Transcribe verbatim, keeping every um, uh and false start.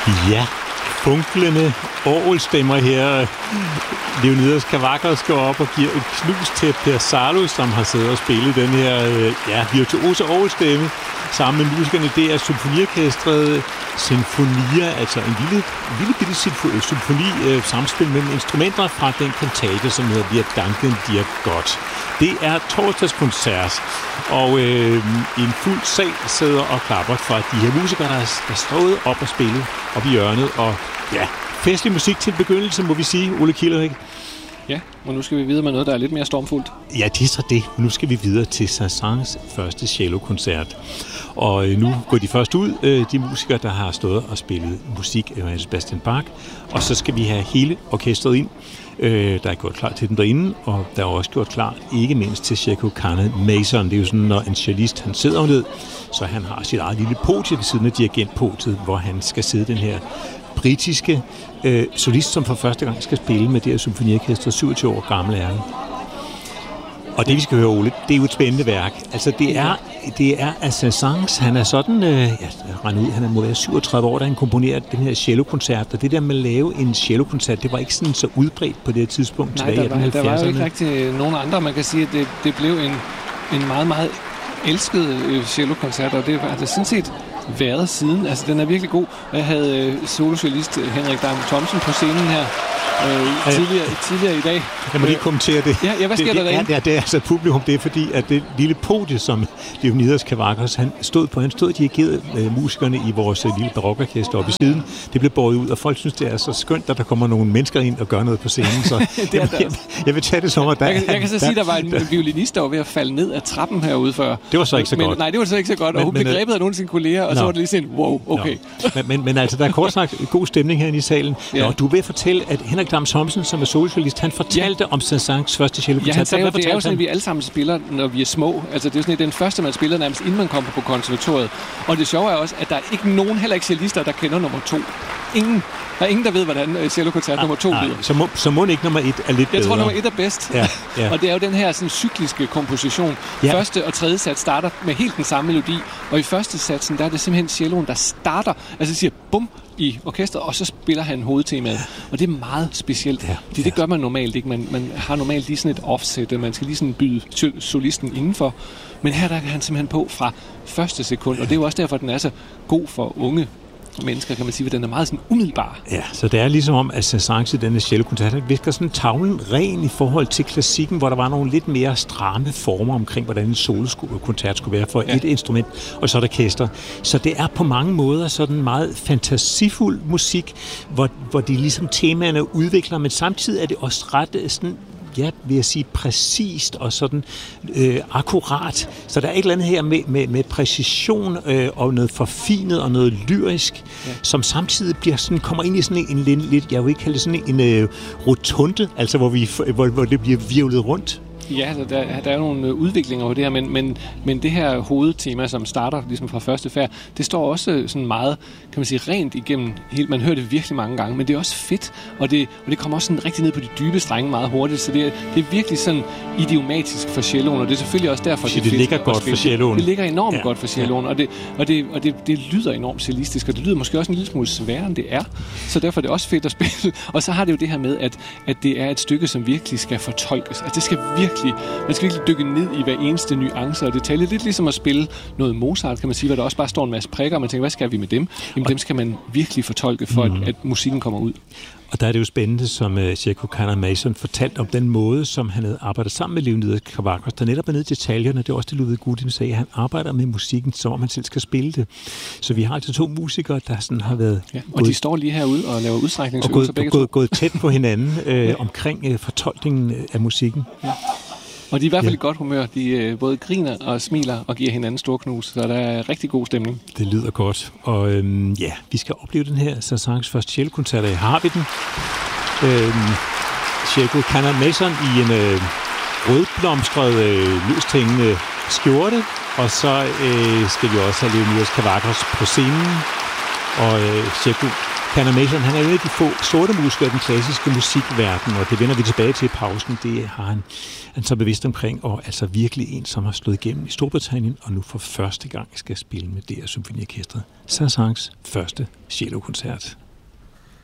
Ja, funklende orgelstemmer her. Leonidas Kavakos går op og giver et knus til Per Salo, som har siddet og spillet den her ja, virtuose orgelstemme sammen med musikerne. Det er symfoniorkestret Sinfonia, altså en lille, lille bitte symfoni, øh, samspil mellem instrumenter fra den kantate, som hedder Wir danken dir Gott. Det er torsdagskoncert, og øh, en fuld sal sidder og klapper for de her musikere, der er stået op og spillet op i hjørnet. Og ja, festlig musik til begyndelse, må vi sige, Ole Kilderik. Ja, og nu skal vi videre med noget, der er lidt mere stormfuldt. Ja, det er så det. Nu skal vi videre til Saint-Saëns første cellokoncert. Og nu går de først ud, de musikere, der har stået og spillet musik af Johann Sebastian Bach. Og så skal vi have hele orkestret ind. Der er gjort klar til dem derinde, og der er også gjort klar, ikke mindst til Sheku Kane Mason. Det er jo sådan, når en cellist, han sidder ned, så han har sit eget lille podie ved siden af dirigentpodiet, hvor han skal sidde den her britiske øh, solist, som for første gang skal spille med det her symfoniorkester, syvogtyve år gammel er han. Og det, vi skal høre, Ole, det er jo et spændende værk. Altså, det er, det er af Saint-Saëns. Han er sådan, øh, jeg regner ud, han er må være syvogtredive år, da han komponerer den her cellokoncert. Og det der med at lave en cellokoncert, det var ikke sådan så udbredt på det tidspunkt. Nej, der var, der var jo ikke rigtig nogen andre. Man kan sige, at det, det blev en, en meget, meget elsket øh, cellokoncert, og det var det sådan set været siden. Altså, den er virkelig god. Jeg havde øh, solocellist Henrik Dam Thomsen på scenen her øh, tidligere, tidligere i dag. Jeg må lige kommentere det. Ja, ja, hvad sker det, der derinde? Ja, det, det er altså publikum, det er fordi, at det lille podie, som Leonidas Kavakos, han stod på, han stod og dirigerede øh, musikerne i vores øh, lille barokorkester oppe i siden. Det blev båret ud, og folk synes, det er så skønt, at der kommer nogle mennesker ind og gør noget på scenen. Så det er jeg, jeg, jeg vil tage det som, at der... Jeg kan, jeg kan så der, sige, at der var en der, violinist, der var ved at falde ned af trappen herude før. Det var så ikke så men, godt. Nej, det var så ikke så godt, og men, hun blev grebet af nogle af sine kolleger, og no. så var det lige sådan, wow, okay. No. men, men, men altså, der er kort sagt god stemning herinde i salen. Ja. Nå, du vil fortælle, at Henrik Dam Thomsen, som er solocellist, han fortalte ja. om Saint-Saëns første cellokoncert. Ja, han sagde, det er jo sådan, at vi alle sammen spiller, når vi er små. Altså, det er jo sådan, at den første, man spiller nærmest, inden man kommer på konservatoriet. Og det sjove er også, at der er ikke nogen, heller ikke cellister, der kender nummer to. Ingen. Der er ingen, der ved, hvordan cellokoncert nummer to lyder. Så må, så må ikke nummer et er lidt Jeg bedre. tror, nummer et er bedst. Ja, ja. Og det er jo den her sådan, cykliske komposition. Ja. Første og tredje sats starter med helt den samme melodi. Og i første satsen, der er det simpelthen celloen, der starter. Altså siger bum i orkestret, og så spiller han hovedtemaet. Og det er meget specielt. Ja, det, det gør man normalt ikke. Man, man har normalt lige sådan et offset. Man skal lige sådan byde solisten indenfor. Men her der er han simpelthen på fra første sekund. Og det er jo også derfor, at den er så god for unge mennesker, kan man sige, at den er meget sådan umiddelbar. Ja, så det er ligesom om, at Saint-Saëns i denne cellokoncert visker sådan tavlen ren i forhold til klassikken, hvor der var nogle lidt mere stramme former omkring, hvordan en solokoncert skulle være for ja. et instrument, og så er der orkester. Så det er på mange måder sådan meget fantasifuld musik, hvor, hvor de ligesom temaerne udvikler, men samtidig er det også ret sådan, ja, vil jeg sige, præcist og sådan øh, akkurat. Så der er et eller andet her med, med, med præcision øh, og noget forfinet og noget lyrisk, ja. som samtidig bliver sådan, kommer ind i sådan en, en lidt, jeg vil ikke kalde det sådan en øh, rotunde, altså hvor, vi, hvor, hvor det bliver virvlet rundt. Ja, altså der, der er nogle udviklinger på det her, men, men, men det her hovedtema, som starter ligesom fra første færd, det står også sådan meget, kan man sige, rent igennem helt. Man hører det virkelig mange gange, men det er også fedt, og det, og det kommer også sådan rigtig ned på de dybe strenge meget hurtigt, så det er, det er virkelig sådan idiomatisk for celloen, og det er selvfølgelig også derfor, det, det, det ligger godt for celloen. Det, det ligger enormt ja. godt for celloen, og, det, og, det, og det, det lyder enormt cellistisk, og det lyder måske også en lille smule sværere, end det er, så derfor er det også fedt at spille. Og så har det jo det her med, at, at det er et stykke, som virkelig skal fortolkes. Altså det skal virkelig Man skal virkelig dykke ned i hver eneste nuance og detalje. Lidt ligesom at spille noget Mozart, kan man sige, hvor der også bare står en masse prikker, og man tænker, hvad skal vi med dem? Jamen, dem skal man virkelig fortolke, for mm. at, at musikken kommer ud. Og der er det jo spændende, som uh, Sheku Kane Mason fortalte om den måde, som han havde arbejdet sammen med Leonidas Kavakos, der netop er nede i detaljerne. Det er også det, Ludvig Gudim sagde. Han arbejder med musikken, som om han selv skal spille det. Så vi har altså to musikere, der sådan har været... Ja, og gået, de står lige herude og laver udstrækningsøvelser begge to. Og gået, gået tæt på hinanden øh, ja. omkring øh, fortolkningen af musikken. Ja. Og de er i hvert fald ja. i godt humør. De øh, både griner og smiler og giver hinanden store knus, så der er rigtig god stemning. Det lyder godt. Og øhm, ja, vi skal opleve den her Saint-Saëns første cellokoncert. Her har vi den. Øhm, Sheku Kane Mason i en øh, rødblomstret, øh, løsthængende skjorte. Og så øh, skal vi også have Leonidas Kavakos på scenen. Og øh, Sheku Kane Mason, han er en af de få sorte musikere i den klassiske musikverden, og det vender vi tilbage til i pausen. Det har han, han så bevidst omkring, og altså virkelig en, som har slået igennem i Storbritannien, og nu for første gang skal spille med D R Symfoniorkestret. Saint-Saëns første cellokoncert.